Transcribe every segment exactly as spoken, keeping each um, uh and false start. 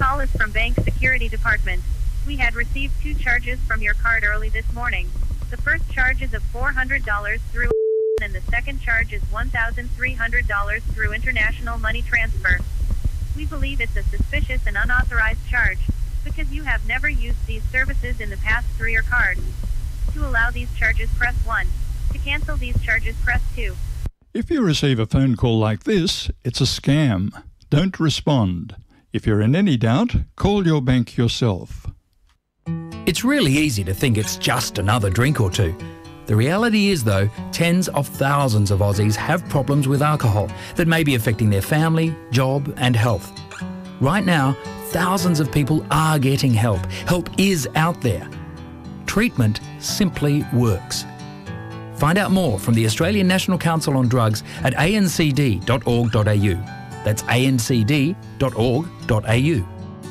call is from Bank Security Department. We had received two charges from your card early this morning. The first charge is of four hundred dollars through and the second charge is one thousand three hundred dollars through international money transfer. We believe it's a suspicious and unauthorized charge, because you have never used these services in the past through your card. To allow these charges, press one. To cancel these charges, press two. If you receive a phone call like this, it's a scam. Don't respond. If you're in any doubt, call your bank yourself. It's really easy to think it's just another drink or two. The reality is, though, tens of thousands of Aussies have problems with alcohol that may be affecting their family, job and health. Right now, thousands of people are getting help. Help is out there. Treatment simply works. Find out more from the Australian National Council on Drugs at a n c d dot org dot a u. That's a n c d dot org dot a u.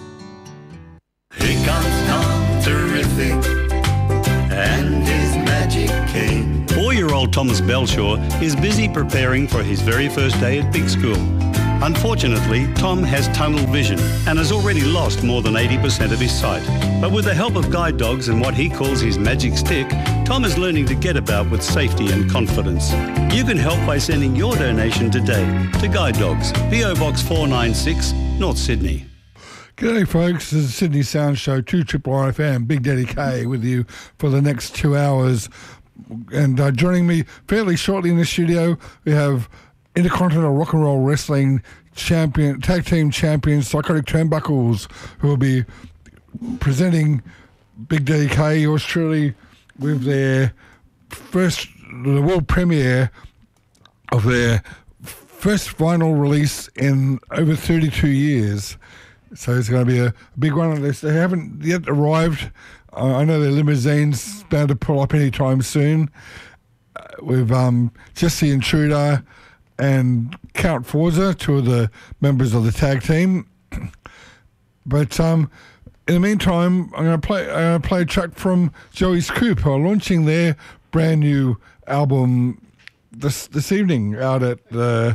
Here comes Tom Terrific and his magic cane. Four-year-old Thomas Belshaw is busy preparing for his very first day at big school. Unfortunately, Tom has tunnel vision and has already lost more than eighty percent of his sight. But with the help of guide dogs and what he calls his magic stick, Tom is learning to get about with safety and confidence. You can help by sending your donation today to Guide Dogs, P O Box four nine six, North Sydney. G'day folks, this is Sydney Sound Show, two Triple R F M, Big Daddy K with you for the next two hours. And uh, joining me fairly shortly in the studio, we have Intercontinental Rock and Roll Wrestling champion, tag team champions, Psychotic Turnbuckles, who will be presenting Big Daddy K, yours truly, with their first, the world premiere of their first vinyl release in over thirty-two years. So it's going to be a big one of this. They haven't yet arrived. Uh, I know their limousine's bound to pull up anytime soon. Uh, with um, Jesse Intruder and Count Forza, two of the members of the tag team. But um, in the meantime, I'm going to play uh, play a track from Joey's Coupe, who are launching their brand new album this this evening out at the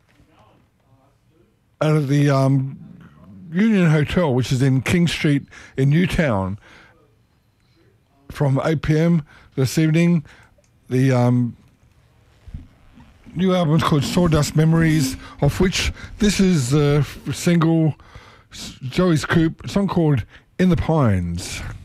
out of the um, Union Hotel, which is in King Street in Newtown, from eight p.m. this evening. The um, new album is called Sawdust Memories, of which this is the single, Joey's Coupe, a song called In the Pines.